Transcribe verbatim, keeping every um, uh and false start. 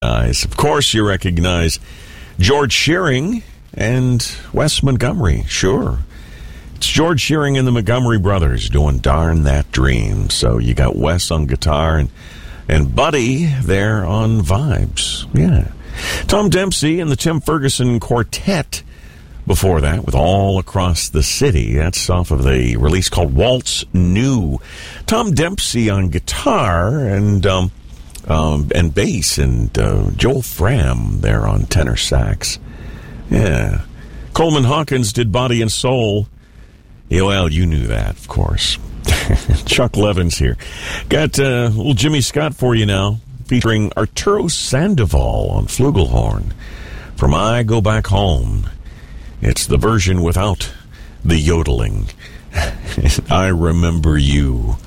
recognize. Of course, you recognize George Shearing and Wes Montgomery. Sure. It's George Shearing and the Montgomery Brothers doing Darn That Dream. So you got Wes on guitar and, and Buddy there on vibes. Yeah. Tom Dempsey and the Tim Ferguson Quartet before that with All Across the City. That's off of the release called Waltz New. Tom Dempsey on guitar and um, um, and bass, and uh, Joel Fram there on tenor sax. Yeah. Coleman Hawkins did Body and Soul. Yeah, well, you knew that, of course. Chuck Levins here. Got uh, little Jimmy Scott for you now, featuring Arturo Sandoval on flugelhorn from I Go Back Home. It's the version without the yodeling. I Remember You.